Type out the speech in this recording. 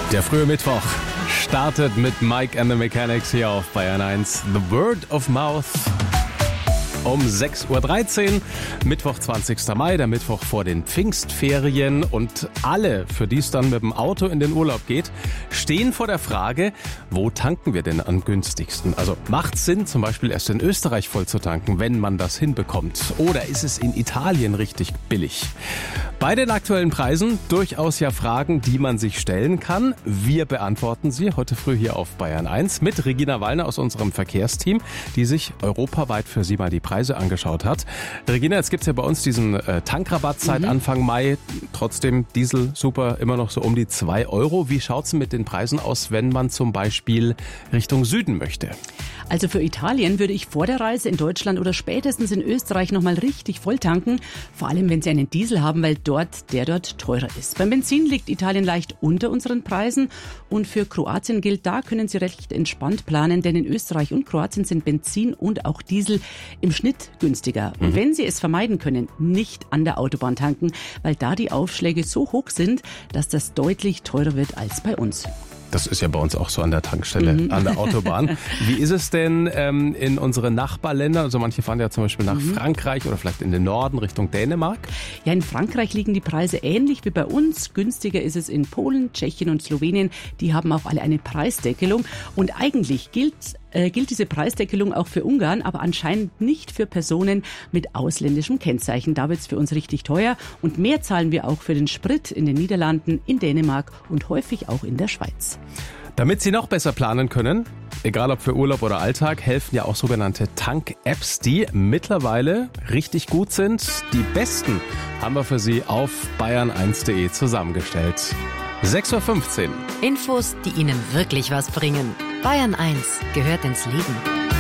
Der frühe Mittwoch startet mit Mike and the Mechanics hier auf Bayern 1. The Word of Mouth um 6.13 Uhr. Mittwoch, 20. Mai, der Mittwoch vor den Pfingstferien. Und alle, für die es dann mit dem Auto in den Urlaub geht, stehen vor der Frage, wo tanken wir denn am günstigsten? Also macht es Sinn, zum Beispiel erst in Österreich voll zu tanken, wenn man das hinbekommt? Oder ist es in Italien richtig billig? Bei den aktuellen Preisen durchaus ja Fragen, die man sich stellen kann. Wir beantworten sie heute früh hier auf Bayern 1 mit Regina Wallner aus unserem Verkehrsteam, die sich europaweit für Sie mal die Preise angeschaut hat. Regina, jetzt gibt's ja bei uns diesen Tankrabatt seit Anfang Mai. Trotzdem Diesel super, immer noch so um die 2 Euro. Wie schaut's mit den Preisen aus, wenn man zum Beispiel Richtung Süden möchte? Also für Italien würde ich vor der Reise in Deutschland oder spätestens in Österreich nochmal richtig voll tanken. Vor allem, wenn Sie einen Diesel haben, weil der dort teurer ist. Beim Benzin liegt Italien leicht unter unseren Preisen. Und für Kroatien gilt, da können Sie recht entspannt planen, denn in Österreich und Kroatien sind Benzin und auch Diesel im Schnitt günstiger. Und wenn Sie es vermeiden können, nicht an der Autobahn tanken, weil da die Aufschläge so hoch sind, dass das deutlich teurer wird als bei uns. Das ist ja bei uns auch so an der Tankstelle, an der Autobahn. Wie ist es denn in unseren Nachbarländern? Also manche fahren ja zum Beispiel nach Frankreich oder vielleicht in den Norden Richtung Dänemark. Ja, in Frankreich liegen die Preise ähnlich wie bei uns. Günstiger ist es in Polen, Tschechien und Slowenien. Die haben auch alle eine Preisdeckelung. Und eigentlich gilt diese Preisdeckelung auch für Ungarn, aber anscheinend nicht für Personen mit ausländischem Kennzeichen. Da wird es für uns richtig teuer. Und mehr zahlen wir auch für den Sprit in den Niederlanden, in Dänemark und häufig auch in der Schweiz. Damit Sie noch besser planen können, egal ob für Urlaub oder Alltag, helfen ja auch sogenannte Tank-Apps, die mittlerweile richtig gut sind. Die besten haben wir für Sie auf bayern1.de zusammengestellt. 6.15 Uhr. Infos, die Ihnen wirklich was bringen. Bayern 1 gehört ins Leben.